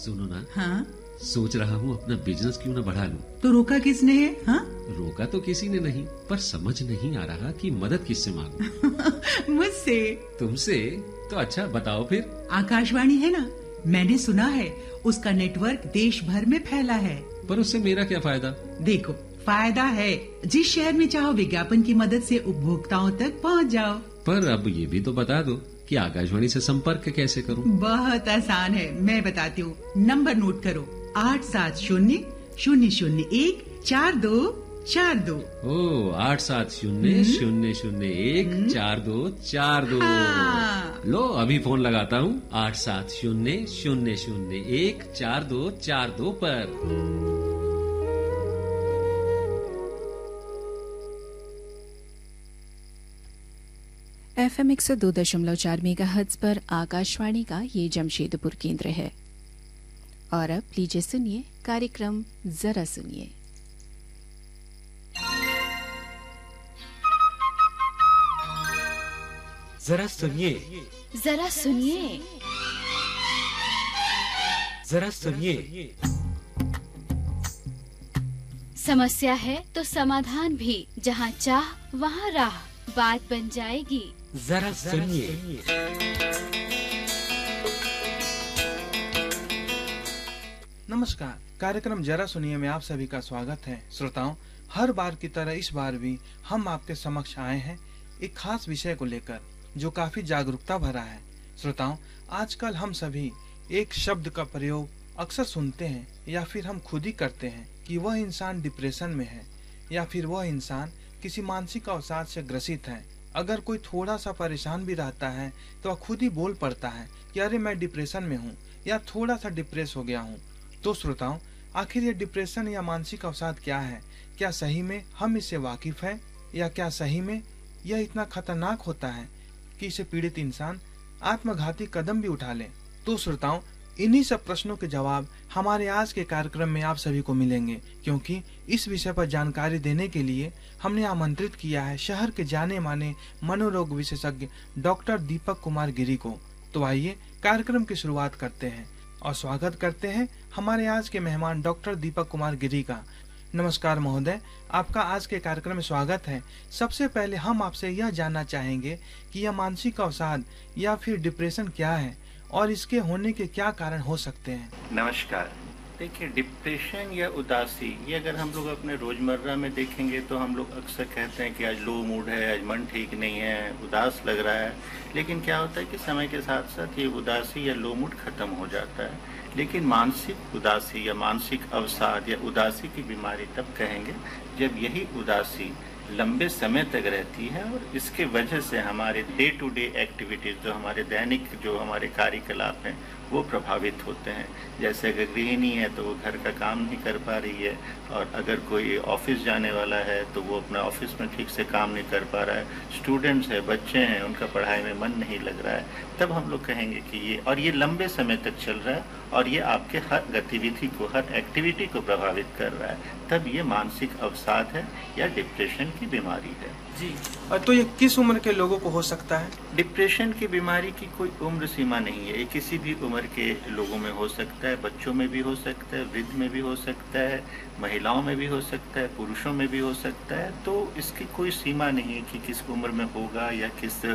सुनो ना। हाँ? सोच रहा हूँ अपना बिजनेस क्यों ना बढ़ा लूं। तो रोका किसने है? हाँ? रोका तो किसी ने नहीं, पर समझ नहीं आ रहा कि मदद किससे मांगूं। मुझसे। तुमसे? तो अच्छा बताओ फिर। आकाशवाणी है ना, मैंने सुना है उसका नेटवर्क देश भर में फैला है। पर उससे मेरा क्या फायदा? देखो, फायदा है। जिस शहर में चाहो विज्ञापन की मदद से उपभोक्ताओं तक पहुंच जाओ। पर अब ये भी तो बता दो कि आकाशवाणी से संपर्क कैसे करूं? बहुत आसान है, मैं बताती हूँ। नंबर नोट करो, 870-001-4242। ओ 870-001-4242। हाँ। लो अभी फोन लगाता हूँ 870-001-4242 पर। FM 102.4 मेगाहर्ट्ज पर आकाशवाणी का ये जमशेदपुर केंद्र है। और अब लीजिए सुनिए कार्यक्रम जरा सुनिए। जरा सुनिए, जरा सुनिए, जरा सुनिए। समस्या है तो समाधान भी, जहाँ चाह वहाँ राह, बात बन जाएगी। जरा सुनिए। नमस्कार, कार्यक्रम जरा सुनिए में आप सभी का स्वागत है। श्रोताओं, हर बार की तरह इस बार भी हम आपके समक्ष आए हैं एक खास विषय को लेकर जो काफी जागरूकता भरा है। श्रोताओं, आजकल हम सभी एक शब्द का प्रयोग अक्सर सुनते हैं या फिर हम खुद ही करते हैं कि वह इंसान डिप्रेशन में है या फिर वह इंसान किसी मानसिक अवसाद से ग्रसित है। अगर कोई थोड़ा सा परेशान भी रहता है तो वह खुद ही बोल पड़ता है कि अरे मैं डिप्रेशन में हूँ या थोड़ा सा डिप्रेस हो गया हूँ। तो श्रोताओं, आखिर ये डिप्रेशन या मानसिक अवसाद क्या है? क्या सही में हम इससे वाकिफ हैं या क्या सही में यह इतना खतरनाक होता है कि इसे पीड़ित इंसान आत्मघाती कदम भी उठा ले? तो श्रोताओं, इन्हीं सब प्रश्नों के जवाब हमारे आज के कार्यक्रम में आप सभी को मिलेंगे, क्योंकि इस विषय पर जानकारी देने के लिए हमने आमंत्रित किया है शहर के जाने माने मनोरोग विशेषज्ञ डॉक्टर दीपक कुमार गिरी को। तो आइए कार्यक्रम की शुरुआत करते हैं और स्वागत करते हैं हमारे आज के मेहमान डॉक्टर दीपक कुमार गिरी का। नमस्कार महोदय, आपका आज के कार्यक्रम में स्वागत है। सबसे पहले हम आपसे यह जानना चाहेंगे कि यह मानसिक अवसाद या फिर डिप्रेशन क्या है और इसके होने के क्या कारण हो सकते हैं? नमस्कार। देखिए, डिप्रेशन या उदासी, ये अगर हम लोग अपने रोजमर्रा में देखेंगे तो हम लोग अक्सर कहते हैं कि आज लो मूड है, आज मन ठीक नहीं है, उदास लग रहा है। लेकिन क्या होता है कि समय के साथ साथ ये उदासी या लो मूड खत्म हो जाता है। लेकिन मानसिक उदासी या मानसिक अवसाद या उदासी की बीमारी तब कहेंगे जब यही उदासी लंबे समय तक रहती है और इसके वजह से हमारे डे टू डे एक्टिविटीज़, जो हमारे दैनिक जो हमारे कार्यकलाप हैं, वो प्रभावित होते हैं। जैसे अगर गृहिणी है तो वो घर का काम नहीं कर पा रही है, और अगर कोई ऑफिस जाने वाला है तो वो अपना ऑफिस में ठीक से काम नहीं कर पा रहा है। स्टूडेंट्स है, बच्चे हैं, उनका पढ़ाई में मन नहीं लग रहा है, तब हम लोग कहेंगे कि ये लंबे समय तक चल रहा है और ये आपके हर गतिविधि को, हर एक्टिविटी को प्रभावित कर रहा है, तब ये मानसिक अवसाद है या डिप्रेशन की बीमारी है। जी, तो ये किस उम्र के लोगों को हो सकता है? डिप्रेशन की बीमारी की कोई उम्र सीमा नहीं है, ये किसी भी उम्र के लोगों में हो सकता है। बच्चों में भी हो सकता है, वृद्ध में भी हो सकता है, महिलाओं में भी हो सकता है, पुरुषों में भी हो सकता है। तो इसकी कोई सीमा नहीं है कि किस उम्र में होगा या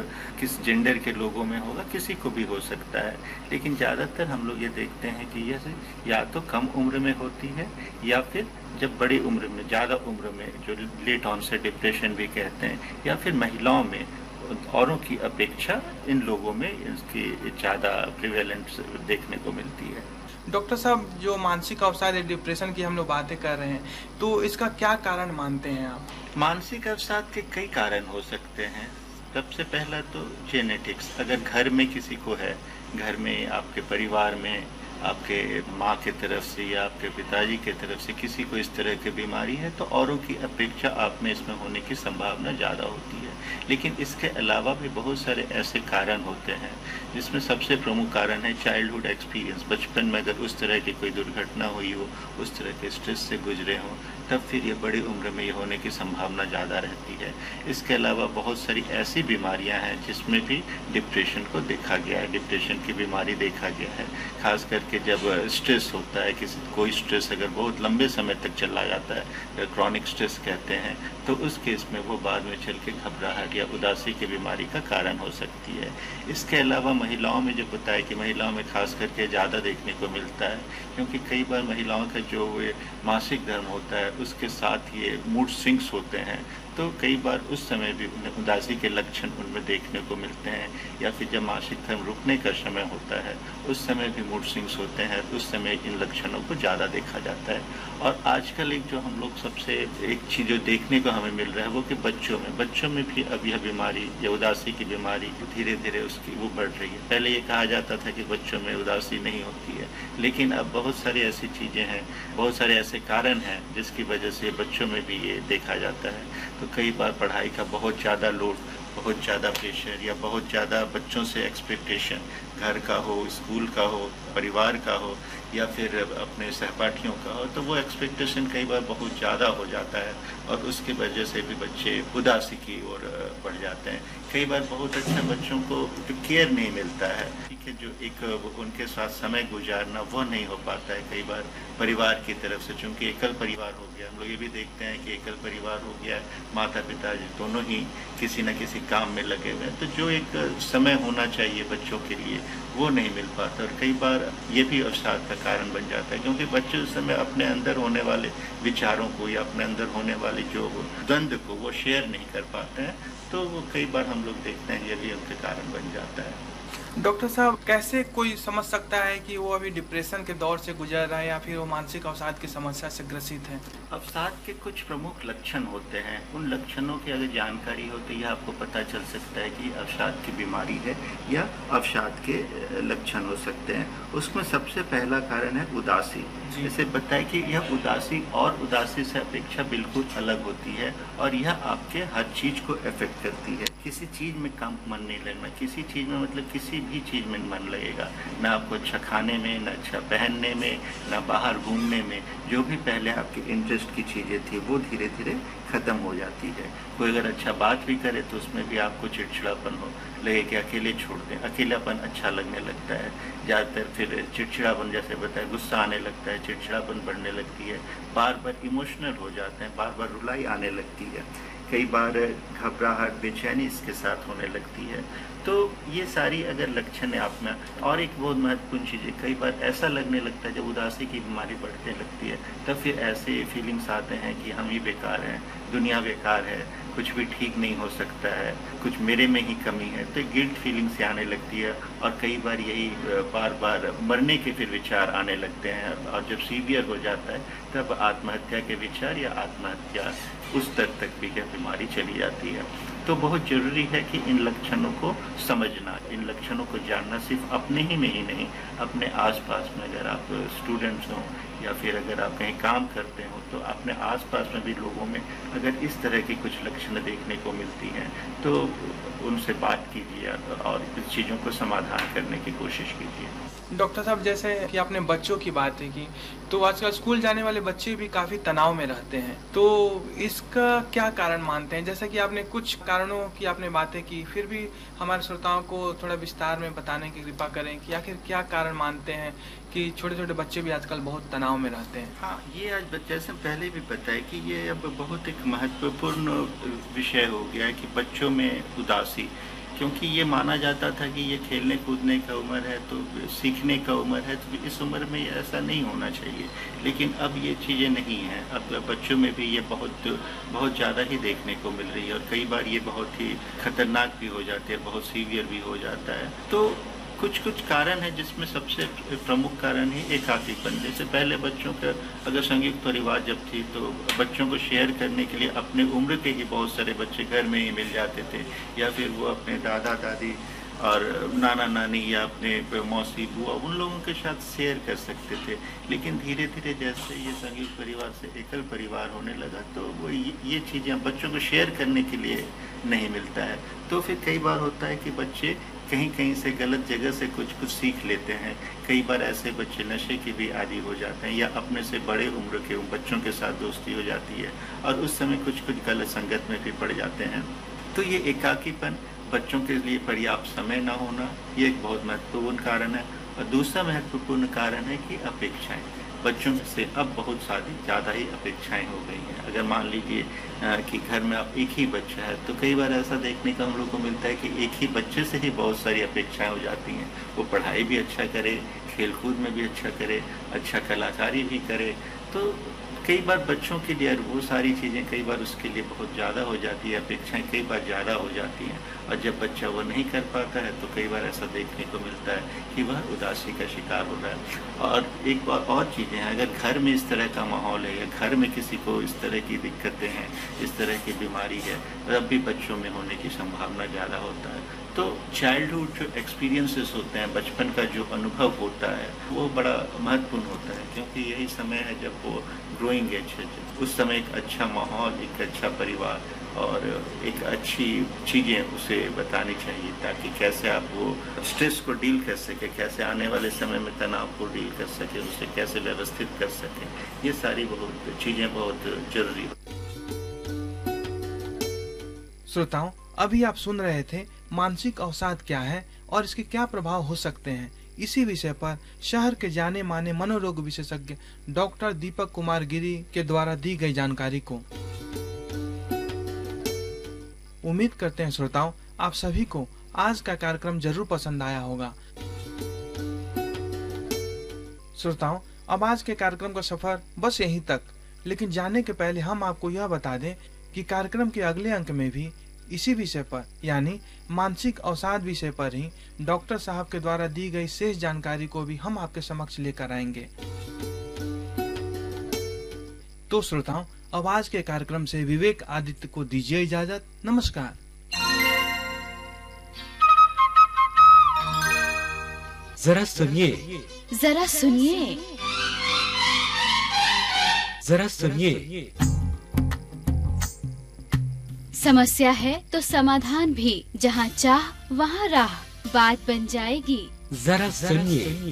किस जेंडर के लोगों में होगा, किसी को भी हो सकता है। लेकिन ज़्यादातर हम लोग ये देखते हैं कि यह या तो कम उम्र में होती है या फिर जब बड़ी उम्र में, ज़्यादा उम्र में, जो लेट ऑनसेट डिप्रेशन भी कहते हैं, या फिर महिलाओं में औरों की अपेक्षा इन लोगों में इसकी ज़्यादा प्रिवेलेंस देखने को मिलती है। डॉक्टर साहब, जो मानसिक अवसाद या डिप्रेशन की हम लोग बातें कर रहे हैं, तो इसका क्या कारण मानते हैं आप? मानसिक अवसाद के कई कारण हो सकते हैं। सबसे पहला तो जेनेटिक्स। अगर घर में किसी को है, घर में आपके परिवार में आपके माँ की तरफ से या आपके पिताजी की तरफ से किसी को इस तरह की बीमारी है, तो औरों की अपेक्षा आप में इसमें होने की संभावना ज़्यादा होती है। लेकिन इसके अलावा भी बहुत सारे ऐसे कारण होते हैं, जिसमें सबसे प्रमुख कारण है चाइल्डहुड एक्सपीरियंस। बचपन में अगर उस तरह की कोई दुर्घटना हुई हो, उस तरह के स्ट्रेस से गुजरे हों, तब फिर ये बड़ी उम्र में ये होने की संभावना ज़्यादा रहती है। इसके अलावा बहुत सारी ऐसी बीमारियां हैं जिसमें भी डिप्रेशन को देखा गया है, डिप्रेशन की बीमारी देखा गया है। खास करके कि जब स्ट्रेस होता है, कोई स्ट्रेस अगर बहुत लंबे समय तक चला जाता है, क्रॉनिक स्ट्रेस कहते हैं, तो उस केस में वो बाद में चल के घबराहट या उदासी की बीमारी का कारण हो सकती है। इसके अलावा महिलाओं में जो बताया कि महिलाओं में खास करके ज़्यादा देखने को मिलता है, क्योंकि कई बार महिलाओं का जो मासिक धर्म होता है उसके साथ ये मूड स्विंग्स होते हैं, तो कई बार उस समय भी उन्हें उदासी के लक्षण उनमें देखने को मिलते हैं। या फिर जब मासिक धर्म रुकने का समय होता है उस समय भी मूड स्विंग्स होते हैं, उस समय इन लक्षणों को ज़्यादा देखा जाता है। और आजकल एक जो हम लोग सबसे एक चीज़ जो देखने को हमें मिल रहा है वो कि बच्चों में भी अब यह बीमारी या उदासी की बीमारी धीरे धीरे उसकी वो बढ़ रही है। पहले ये कहा जाता था कि बच्चों में उदासी नहीं होती है, लेकिन अब बहुत सारी ऐसी चीज़ें हैं, बहुत सारे ऐसे कारण हैं जिसकी वजह से बच्चों में भी ये देखा जाता है। तो कई बार पढ़ाई का बहुत ज़्यादा लोड, बहुत ज़्यादा प्रेशर या बहुत ज़्यादा बच्चों से एक्सपेक्टेशन, घर का हो, स्कूल का हो, परिवार का हो या फिर अपने सहपाठियों का हो, तो वो एक्सपेक्टेशन कई बार बहुत ज़्यादा हो जाता है और उसकी वजह से भी बच्चे उदासी की ओर बढ़ जाते हैं। कई बार बहुत अच्छा बच्चों को केयर नहीं मिलता है, ठीक है, जो एक उनके साथ समय गुजारना वो नहीं हो पाता है कई बार परिवार की तरफ से, चूँकि एकल परिवार हो गया। हम लोग ये भी देखते हैं कि एकल परिवार हो गया, माता पिता दोनों ही किसी न किसी काम में लगे हुए हैं, तो जो एक समय होना चाहिए बच्चों के लिए वो नहीं मिल पाता। और कई बार ये भी अवसाद का कारण बन जाता है, क्योंकि बच्चे उस समय अपने अंदर होने वाले विचारों को या अपने अंदर होने वाले जो द्वंद्व को वो शेयर नहीं कर पाते हैं, तो वो कई बार हम लोग देखते हैं ये भी उनके कारण बन जाता है। डॉक्टर साहब, कैसे कोई समझ सकता है कि वो अभी डिप्रेशन के दौर से गुजर रहा है या फिर वो मानसिक अवसाद की समस्या से ग्रसित है? अवसाद के कुछ प्रमुख लक्षण होते हैं, उन लक्षणों की अगर जानकारी हो तो यह आपको पता चल सकता है कि अवसाद की बीमारी है या अवसाद के लक्षण हो सकते हैं। उसमें सबसे पहला कारण है उदासी। जैसे बताया कि यह उदासी और उदासी से अपेक्षा बिल्कुल अलग होती है और यह आपके हर चीज़ को अफेक्ट करती है। किसी चीज़ में काम मन नहीं लगना, किसी चीज़ में मतलब किसी भी चीज़ में मन लगेगा, ना आपको अच्छा खाने में, ना अच्छा पहनने में, ना बाहर घूमने में। जो भी पहले आपके इंटरेस्ट की चीज़ें थी वो धीरे धीरे ख़त्म हो जाती है। कोई अगर अच्छा बात भी करे तो उसमें भी आपको चिड़चिड़ापन हो लगे कि अकेले छोड़ दें, अकेलापन अच्छा लगने लगता है। ज़्यादातर फिर चिड़चिड़ापन, जैसे बताया, गुस्सा आने लगता है, चिड़चिड़ापन बढ़ने लगती है, बार बार इमोशनल हो जाते हैं, बार बार रुलाई आने लगती है, कई बार घबराहट, बेचैनी इसके साथ होने लगती है। तो ये सारी अगर लक्षण है आप में। और एक बहुत महत्वपूर्ण चीज़ है, कई बार ऐसा लगने लगता है जब उदासी की बीमारी बढ़ने लगती है तब फिर ऐसे फीलिंग्स आते हैं कि हम ही बेकार हैं, दुनिया बेकार है, कुछ भी ठीक नहीं हो सकता है, कुछ मेरे में ही कमी है, तो गिल्ट फीलिंग से आने लगती है। और कई बार यही बार बार मरने के फिर विचार आने लगते हैं और जब सीवियर हो जाता है तब आत्महत्या के विचार या आत्महत्या उस तक भी यह बीमारी चली जाती है। तो बहुत ज़रूरी है कि इन लक्षणों को समझना, इन लक्षणों को जानना, सिर्फ अपने ही में ही नहीं, अपने आसपास में, अगर आप स्टूडेंट्स हों या फिर अगर आप कहीं काम करते हो तो अपने आसपास में भी लोगों में अगर इस तरह की कुछ लक्षण देखने को मिलती हैं तो उनसे बात कीजिए और इस चीज़ों को समाधान करने की कोशिश कीजिए। डॉक्टर साहब, जैसे कि आपने बच्चों की बात की, तो आजकल स्कूल जाने वाले बच्चे भी काफ़ी तनाव में रहते हैं, तो इसका क्या कारण मानते हैं? जैसे कि आपने कुछ कारणों की आपने बातें की, फिर भी हमारे श्रोताओं को थोड़ा विस्तार में बताने की कृपा करें कि आखिर क्या कारण मानते हैं कि छोटे छोटे बच्चे भी आजकल बहुत तनाव में रहते हैं। हाँ, ये आज जैसे पहले भी बताया कि ये अब बहुत एक महत्वपूर्ण विषय हो गया है कि बच्चों में उदासी, क्योंकि ये माना जाता था कि ये खेलने कूदने का उम्र है, तो सीखने का उम्र है, तो इस उम्र में ऐसा नहीं होना चाहिए। लेकिन अब ये चीज़ें नहीं हैं, अब बच्चों में भी ये बहुत ज़्यादा ही देखने को मिल रही है और कई बार ये बहुत ही खतरनाक भी हो जाती है, बहुत सीवियर भी हो जाता है। तो कुछ कारण है जिसमें सबसे प्रमुख कारण है एकाकीपन। जैसे पहले बच्चों का अगर संयुक्त परिवार जब थी तो बच्चों को शेयर करने के लिए अपने उम्र के ही बहुत सारे बच्चे घर में ही मिल जाते थे, या फिर वो अपने दादा दादी और नाना नानी या अपने मौसी बुआ उन लोगों के साथ शेयर कर सकते थे। लेकिन धीरे धीरे जैसे ये संयुक्त परिवार से एकल परिवार होने लगा तो वो ये चीज़ें बच्चों को शेयर करने के लिए नहीं मिलता है। तो फिर कई बार होता है कि बच्चे कहीं से गलत जगह से कुछ सीख लेते हैं। कई बार ऐसे बच्चे नशे की भी आदी हो जाते हैं या अपने से बड़े उम्र के बच्चों के साथ दोस्ती हो जाती है और उस समय कुछ गलत संगत में भी पड़ जाते हैं। तो ये एकाकीपन, बच्चों के लिए पर्याप्त समय ना होना, ये एक बहुत महत्वपूर्ण कारण है। और दूसरा महत्वपूर्ण कारण है कि अपेक्षाएं। बच्चों से अब बहुत ज़्यादा ही अपेक्षाएं हो गई हैं। अगर मान लीजिए कि घर में अब एक ही बच्चा है तो कई बार ऐसा देखने को हम लोग को मिलता है कि एक ही बच्चे से ही बहुत सारी अपेक्षाएं हो जाती हैं। वो पढ़ाई भी अच्छा करे, खेलकूद में भी अच्छा करे, अच्छा कलाकारी भी करे। तो कई बार बच्चों के लिए वो सारी चीज़ें कई बार उसके लिए बहुत ज़्यादा हो जाती है, अपेक्षाएं कई बार ज़्यादा हो जाती हैं। और जब बच्चा वो नहीं कर पाता है तो कई बार ऐसा देखने को मिलता है कि वह उदासी का शिकार हो रहा है। और एक बार और चीज़ें हैं, अगर घर में इस तरह का माहौल है या घर में किसी को इस तरह की दिक्कतें हैं, इस तरह की बीमारी है, तब भी बच्चों में होने की संभावना ज़्यादा होता है। तो चाइल्डहुड जो एक्सपीरियंसेस होते हैं, बचपन का जो अनुभव होता है, वो बड़ा महत्वपूर्ण होता है, क्योंकि यही समय है जब वो ग्रोइंग एज है। उस समय एक अच्छा माहौल, एक अच्छा परिवार और एक अच्छी चीज़ें उसे बतानी चाहिए ताकि कैसे आप वो स्ट्रेस को डील कर सके, कैसे आने वाले समय में तनाव को डील कर सके, उसे कैसे व्यवस्थित कर सके। ये सारी बहुत चीज़ें बहुत जरूरी होती हैं। श्रोताओं, अभी आप सुन रहे थे मानसिक अवसाद क्या है और इसके क्या प्रभाव हो सकते हैं। इसी विषय पर शहर के जाने माने मनोरोग विशेषज्ञ डॉक्टर दीपक कुमार गिरी के द्वारा दी गई जानकारी को। उम्मीद करते हैं श्रोताओं, आप सभी को आज का कार्यक्रम जरूर पसंद आया होगा। श्रोताओं, अब आज के कार्यक्रम का सफर बस यहीं तक, लेकिन जाने के पहले हम आपको यह बता दें कि कार्यक्रम के अगले अंक में भी इसी विषय पर यानी मानसिक अवसाद विषय पर ही डॉक्टर साहब के द्वारा दी गई शेष जानकारी को भी हम आपके समक्ष लेकर आएंगे। तो श्रोताओं, अब आज के कार्यक्रम से विवेक आदित्य को दीजिए इजाजत। नमस्कार। जरा सुनिए, जरा सुनिए, जरा सुनिए। समस्या है तो समाधान भी, जहाँ चाह वहाँ राह, बात बन जाएगी। जरा सुनिए।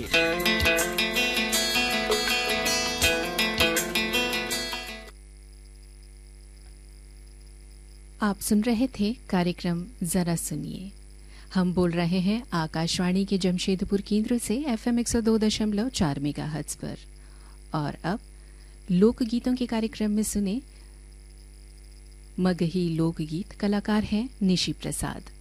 आप सुन रहे थे कार्यक्रम जरा सुनिए। हम बोल रहे हैं आकाशवाणी के जमशेदपुर केंद्र से FM 102.4 मेगाहर्ट्ज पर। और अब लोकगीतों के कार्यक्रम में सुने मगही लोकगीत। कलाकार हैं निशी प्रसाद।